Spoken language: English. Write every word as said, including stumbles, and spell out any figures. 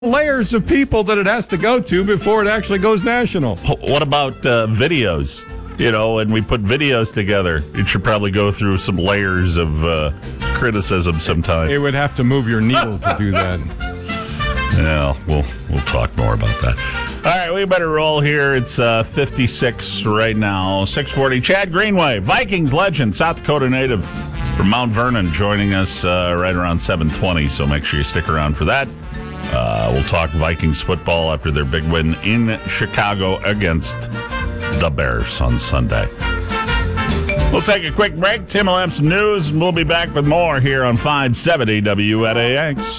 layers of people that it has to go to before it actually goes national. What about uh, videos? You know, and we put videos together. It should probably go through some layers of uh, criticism sometime. It would have to move your needle to do that. Yeah, we'll we'll talk more about that. All right, we better roll here. It's uh, fifty-six right now. six forty. Chad Greenway, Vikings legend, South Dakota native from Mount Vernon, joining us uh, right around seven twenty. So make sure you stick around for that. Uh, we'll talk Vikings football after their big win in Chicago against the Bears on Sunday. We'll take a quick break. Tim will have some news, and we'll be back with more here on five seventy W N A X.